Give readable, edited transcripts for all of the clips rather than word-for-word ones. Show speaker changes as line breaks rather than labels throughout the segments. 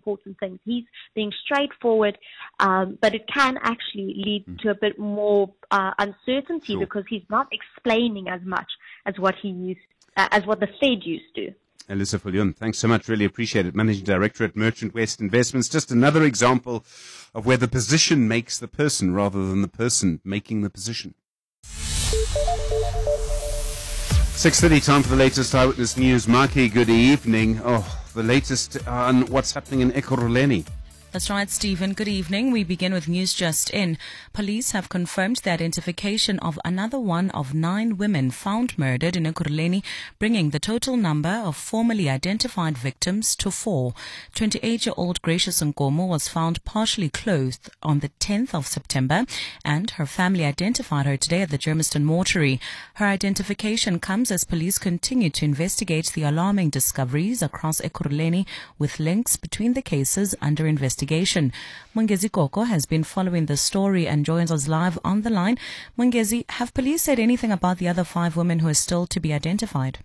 important things. He's being straightforward, but it can actually lead to a bit more uncertainty because he's not explaining as much as what the Fed used to.
Alyssa Viljoen, thanks so much. Really appreciate it. Managing Director at Merchant West Investments. Just another example of where the position makes the person rather than the person making the position. 6:30, time for the latest Eyewitness News. Maki, good evening. The latest on what's happening in Ekurhuleni.
That's right, Stephen. Good evening. We begin with news just in. Police have confirmed the identification of another one of 9 women found murdered in Ekurhuleni, bringing the total number of formally identified victims to 4. 28-year-old Gracious Nkomo was found partially clothed on the 10th of September, and her family identified her today at the Germiston mortuary. Her identification comes as police continue to investigate the alarming discoveries across Ekurhuleni with links between the cases under investigation. Mungezi Koko has been following the story and joins us live on the line. Mungezi, have police said anything about the other 5 women who are still to be identified?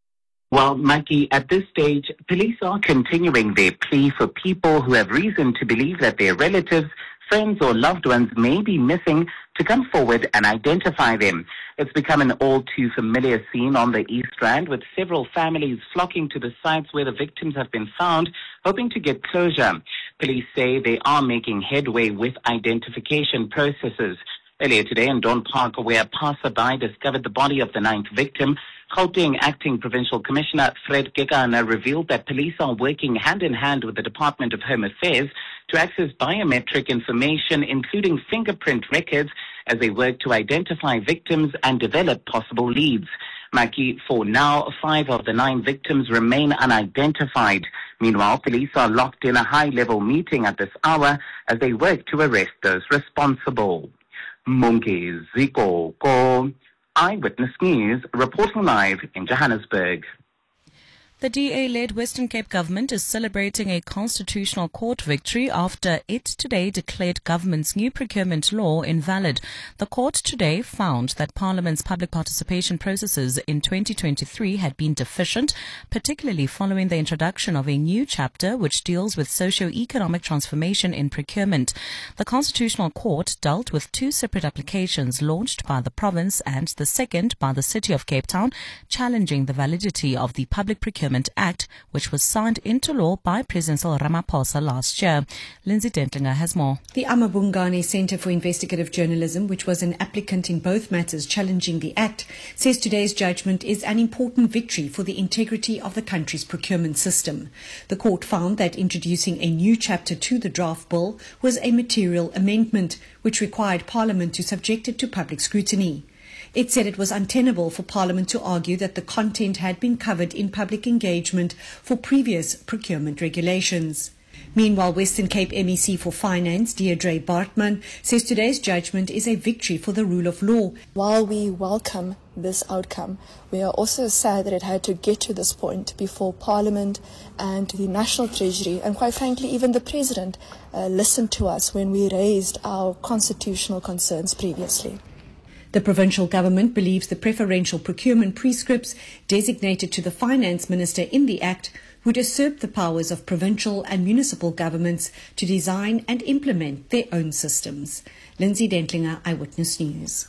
Well, Maggie, at this stage, police are continuing their plea for people who have reason to believe that their relatives, friends or loved ones may be missing to come forward and identify them. It's become an all too familiar scene on the East Rand, with several families flocking to the sites where the victims have been found, hoping to get closure. Police say they are making headway with identification processes. Earlier today in Dawn Park, where a passerby discovered the body of the 9th victim, Gauteng Acting Provincial Commissioner Fred Kekana revealed that police are working hand in hand with the Department of Home Affairs to access biometric information, including fingerprint records, as they work to identify victims and develop possible leads. Maki, for now, 5 of the 9 victims remain unidentified. Meanwhile, police are locked in a high-level meeting at this hour as they work to arrest those responsible. Mungezi Koko, Eyewitness News, reporting live in Johannesburg.
The DA-led Western Cape government is celebrating a constitutional court victory after it today declared government's new procurement law invalid. The court today found that Parliament's public participation processes in 2023 had been deficient, particularly following the introduction of a new chapter which deals with socio-economic transformation in procurement. The Constitutional Court dealt with 2 separate applications launched by the province and the second by the City of Cape Town, challenging the validity of the Public Procurement Act, which was signed into law by President Cyril Ramaphosa last year. Lindsay Dentlinger has more.
The Amabungane Centre for Investigative Journalism, which was an applicant in both matters challenging the Act, says today's judgment is an important victory for the integrity of the country's procurement system. The court found that introducing a new chapter to the draft bill was a material amendment, which required Parliament to subject it to public scrutiny. It said it was untenable for Parliament to argue that the content had been covered in public engagement for previous procurement regulations. Meanwhile, Western Cape MEC for Finance, Deirdre Bartman, says today's judgment is a victory for the rule of law.
While we welcome this outcome, we are also sad that it had to get to this point before Parliament and the National Treasury, and quite frankly even the President, listened to us when we raised our constitutional concerns previously.
The provincial government believes the preferential procurement prescripts designated to the finance minister in the Act would usurp the powers of provincial and municipal governments to design and implement their own systems. Lindsay Dentlinger, Eyewitness News.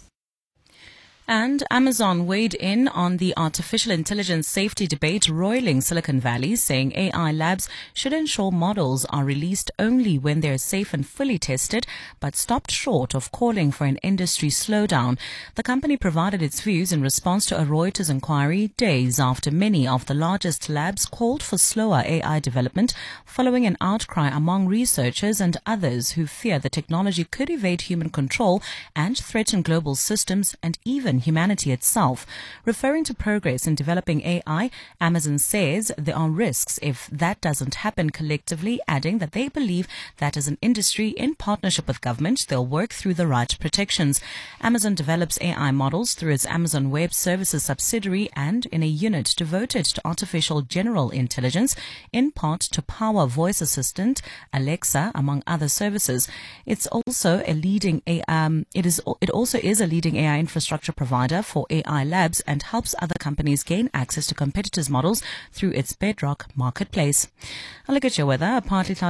And Amazon weighed in on the artificial intelligence safety debate roiling Silicon Valley, saying AI labs should ensure models are released only when they're safe and fully tested, but stopped short of calling for an industry slowdown. The company provided its views in response to a Reuters inquiry days after many of the largest labs called for slower AI development, following an outcry among researchers and others who fear the technology could evade human control and threaten global systems and even humanity itself. Referring to progress in developing AI, Amazon says there are risks if that doesn't happen collectively, adding that they believe that as an industry, in partnership with government, they'll work through the right protections. Amazon develops AI models through its Amazon Web Services subsidiary and in a unit devoted to artificial general intelligence, in part to power voice assistant Alexa, among other services. It also is a leading AI infrastructure provider for AI labs and helps other companies gain access to competitors' models through its Bedrock marketplace. A look at your weather. A partly cloudy